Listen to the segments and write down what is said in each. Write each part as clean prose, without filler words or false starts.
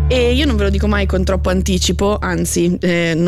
E io non ve lo dico mai con troppo anticipo, anzi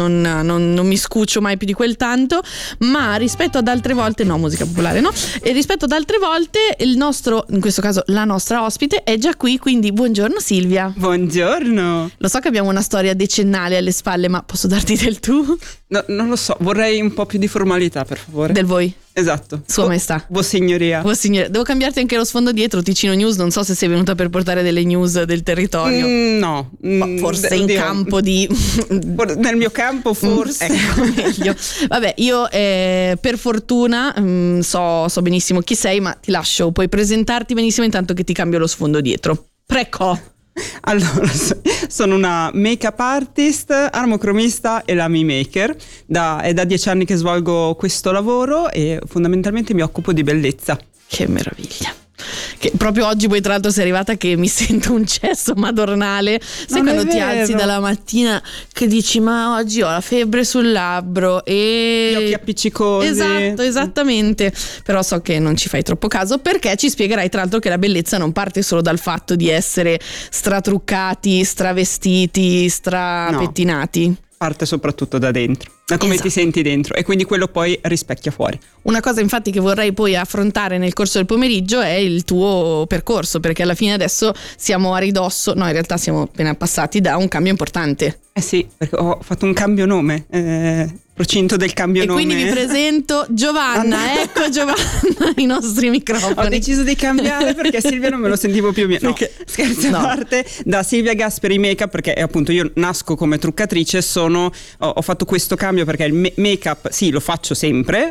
non mi scuccio mai più di quel tanto, ma rispetto ad altre volte, no, musica popolare no, e rispetto ad altre volte il nostro, in questo caso la nostra ospite è già qui, quindi buongiorno Silvia. Buongiorno. Lo so che abbiamo una storia decennale alle spalle, ma posso darti del tu? No, non lo so, vorrei un po' più di formalità, per favore. Del voi? Esatto. Sua Maestà. Vossignoria. Devo cambiarti anche lo sfondo dietro, Ticino News, non so se sei venuta per portare delle news del territorio. No. Forse in campo di... Nel mio campo forse. Ecco, meglio. Vabbè, io per fortuna so benissimo chi sei, ma ti lascio, puoi presentarti benissimo intanto che ti cambio lo sfondo dietro. Preco. Allora, sono una make-up artist, armocromista e lamy maker. È da 10 anni che svolgo questo lavoro e fondamentalmente mi occupo di bellezza. Che meraviglia. Che proprio oggi poi tra l'altro sei arrivata che mi sento un cesso madornale. Sai quando ti alzi dalla mattina che dici ma oggi ho la febbre sul labbro e gli occhi appiccicosi. Esatto, esattamente. Però so che non ci fai troppo caso, perché ci spiegherai tra l'altro che la bellezza non parte solo dal fatto di essere stratruccati, stravestiti, strapettinati. No, parte soprattutto da dentro, da come ti senti dentro, e quindi quello poi rispecchia fuori. Una cosa infatti che vorrei poi affrontare nel corso del pomeriggio è il tuo percorso, perché alla fine adesso siamo a ridosso, no in realtà siamo appena passati da un cambio importante. Sì, perché ho fatto un cambio nome, procinto del cambio nome. E quindi vi presento Giovanna, ecco Giovanna ai nostri microfoni. Ho deciso di cambiare perché Silvia non me lo sentivo più mia. No, scherzi a parte, da Silvia Gasperi Makeup, perché appunto io nasco come truccatrice, ho fatto questo cambio perché il make-up sì lo faccio sempre,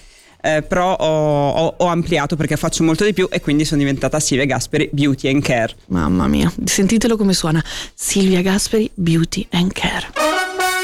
però ho ampliato perché faccio molto di più e quindi sono diventata Silvia Gasperi Beauty and Care. Mamma mia, sentitelo come suona, Silvia Gasperi Beauty and Care.